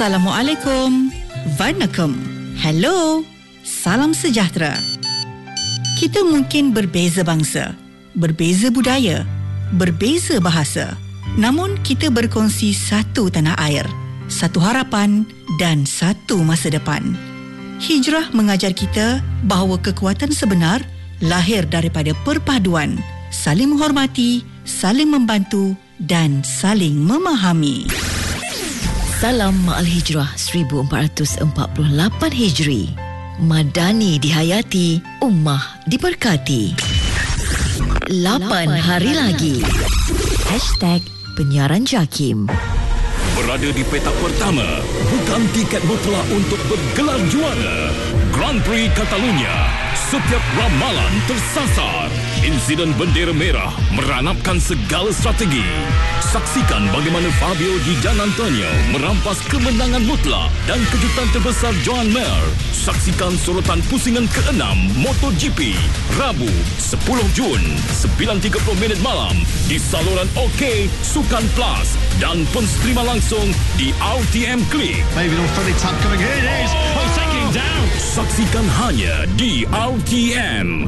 Assalamualaikum. Vanakkam. Hello. Salam sejahtera. Kita mungkin berbeza bangsa, berbeza budaya, berbeza bahasa. Namun kita berkongsi satu tanah air, satu harapan dan satu masa depan. Hijrah mengajar kita bahawa kekuatan sebenar lahir daripada perpaduan, saling menghormati, saling membantu dan saling memahami. Salam Ma'al Hijrah 1448 Hijri. Madani dihayati, ummah diberkati. 8 hari lagi. #penyiaran JAKIM. Berada di petak pertama, bukan tiket mutlak untuk bergelar juara. Grand Prix Catalunya. Setiap ramalan tersasar. Insiden bendera merah meranapkan segala strategi. Saksikan bagaimana Fabio Di Giannantonio merampas kemenangan mutlak dan kejutan terbesar Joan Mir. Saksikan sorotan pusingan ke-6 MotoGP Rabu 10 Jun 9.30 malam di saluran OK Sukan Plus dan penstrima langsung di RTM Klik. Maybe little funny tap coming here. It is. Oh, taking down. Saksikan hanya di RTM.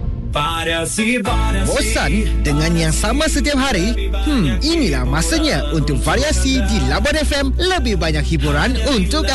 Bosan dengan yang sama setiap hari? Inilah masanya untuk variasi di Labuan FM. Lebih banyak hiburan untuk